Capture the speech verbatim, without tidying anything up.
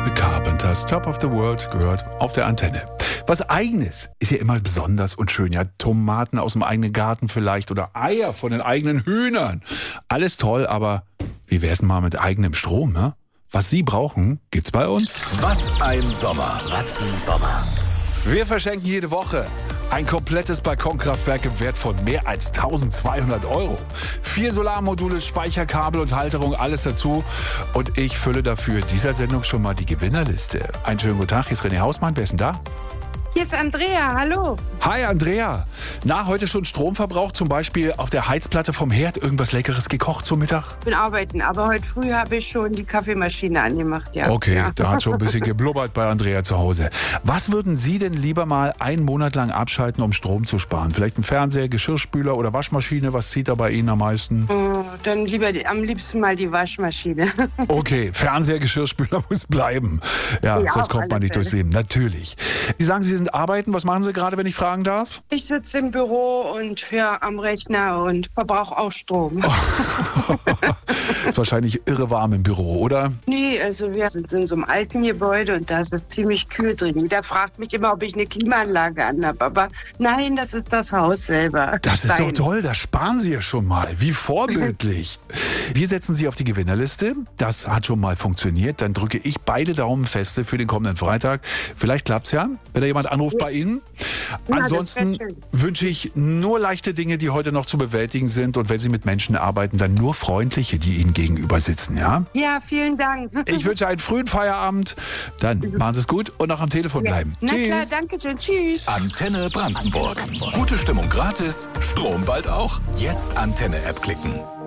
The Carpenters, Top of the World, gehört auf der Antenne. Was Eigenes ist ja immer besonders und schön. Ja, Tomaten aus dem eigenen Garten vielleicht oder Eier von den eigenen Hühnern. Alles toll, aber wie wär's denn mal mit eigenem Strom, ne? Was Sie brauchen, gibt's bei uns. Was ein Sommer, was ein Sommer. Wir verschenken jede Woche ein komplettes Balkonkraftwerk im Wert von mehr als eintausendzweihundert Euro. Vier Solarmodule, Speicherkabel und Halterung, alles dazu. Und ich fülle dafür dieser Sendung schon mal die Gewinnerliste. Einen schönen guten Tag, hier ist René Hausmann. Wer ist denn da? Hier ist Andrea, hallo. Hi Andrea. Na, heute schon Stromverbrauch, zum Beispiel auf der Heizplatte vom Herd irgendwas Leckeres gekocht zum Mittag? Ich bin arbeiten, aber heute früh habe ich schon die Kaffeemaschine angemacht, ja. Okay, ja. da hat schon ein bisschen geblubbert bei Andrea zu Hause. Was würden Sie denn lieber mal einen Monat lang abschalten, um Strom zu sparen? Vielleicht ein Fernseher, Geschirrspüler oder Waschmaschine? Was zieht da bei Ihnen am meisten? Oh, dann lieber die, am liebsten mal die Waschmaschine. Okay, Fernseher, Geschirrspüler muss bleiben. Ja, Ja, sonst auf kommt man alle nicht durchs Fälle. Leben. Natürlich. Sie sagen, Sie sind arbeiten. Was machen Sie gerade, wenn ich fragen darf? Ich sitze im Büro und ja, am Rechner und verbrauche auch Strom. Ist wahrscheinlich irre warm im Büro, oder? Nee, also wir sind in so einem alten Gebäude und da ist es ziemlich kühl drin. Jeder fragt mich immer, ob ich eine Klimaanlage anhabe, aber nein, das ist das Haus selber. Das ist doch Stein. toll, da sparen Sie ja schon mal. Wie vorbildlich. Wir setzen Sie auf die Gewinnerliste. Das hat schon mal funktioniert. Dann drücke ich beide Daumen feste für den kommenden Freitag. Vielleicht klappt's ja, wenn da jemand anruft bei Ihnen. Ja, Ansonsten das wär schön. wünsche ich nur leichte Dinge, die heute noch zu bewältigen sind. Und wenn Sie mit Menschen arbeiten, dann nur freundliche, die Ihnen gegenüber sitzen, ja? Ja, vielen Dank. Ich wünsche einen frühen Feierabend. Dann machen Sie es gut und noch am Telefon bleiben. Na Tschüss. klar, danke schön. Tschüss. Antenne Brandenburg. Gute Stimmung gratis, Strom bald auch. Jetzt Antenne-App klicken.